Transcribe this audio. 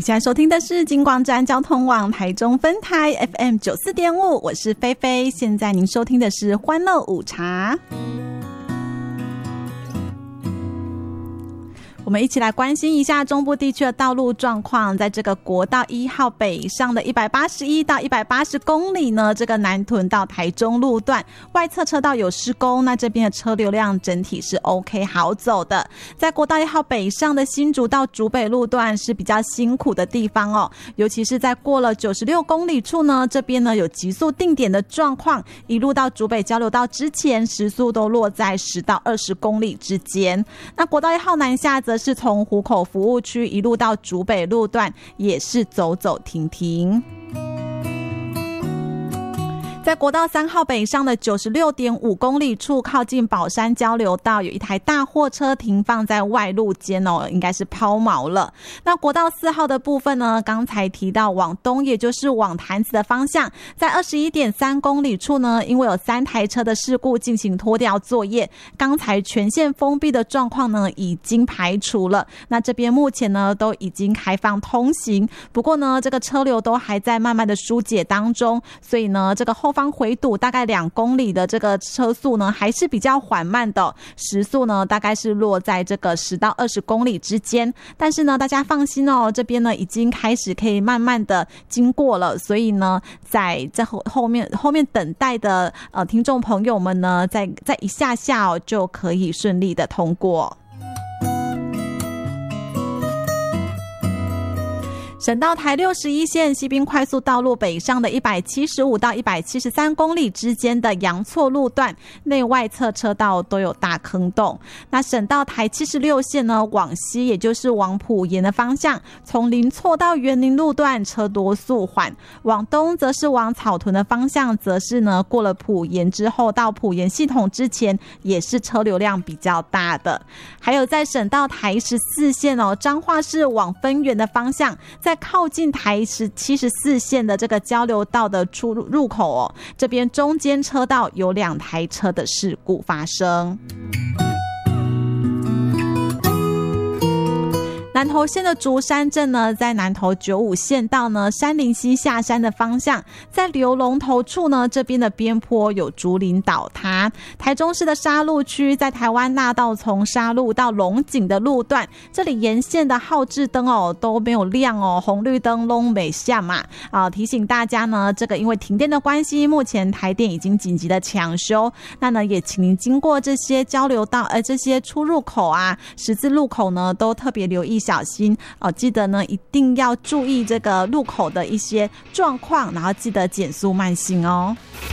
现在收听的是金广站交通网台中分台 FM 94.5，我是菲菲。现在您收听的是欢乐午茶。我们一起来关心一下中部地区的道路状况。在这个国道1号北上的181到180公里呢，这个南屯到台中路段外侧车道有施工，那这边的车流量整体是 OK 好走的。在国道1号北上的新竹到竹北路段是比较辛苦的地方哦，尤其是在过了96公里处呢，这边呢有急速定点的状况，一路到竹北交流道之前时速都落在10到20公里之间。那国道1号南下则是从湖口服务区一路到竹北路段，也是走走停停。在国道3号北上的 96.5 公里处，靠近宝山交流道有一台大货车停放在外路间哦，应该是抛锚了。那国道4号的部分呢，刚才提到往东也就是往潭子的方向，在 21.3 公里处呢，因为有3台车的事故进行拖吊作业，刚才全线封闭的状况呢已经排除了，那这边目前呢都已经开放通行，不过呢这个车流都还在慢慢的疏解当中，所以呢这个后方回堵大概2公里的这个车速呢还是比较缓慢的，时速呢大概是落在这个10到20公里之间。但是呢大家放心哦，这边呢已经开始可以慢慢的经过了，所以呢在后面等待的听众朋友们呢在一下下哦就可以顺利的通过。省道台61线西滨快速道路北上的175到173公里之间的阳错路段，内外侧车道都有大坑洞。那省道台76线呢，往西也就是往埔盐的方向，从林错到园林路段车多速缓，往东则是往草屯的方向，则是呢过了埔盐之后到埔盐系统之前，也是车流量比较大的。还有在省道台14线哦，彰化市往分园的方向，在靠近台74线的这个交流道的出入口哦，这边中间车道有2台车的事故发生。南投县的竹山镇呢，在南投95县道呢，山林溪下山的方向，在流龙头处呢，这边的边坡有竹林倒塌。台中市的沙鹿区，在台湾大道从沙鹿到龙井的路段，这里沿线的号志灯哦都没有亮哦，红绿灯都没下嘛提醒大家呢，这个因为停电的关系，目前台电已经紧急的抢修，那呢也请您经过这些交流道这些出入口啊、十字路口呢，都特别留意小心记得呢一定要注意这个路口的一些状况，然后记得减速慢行哦。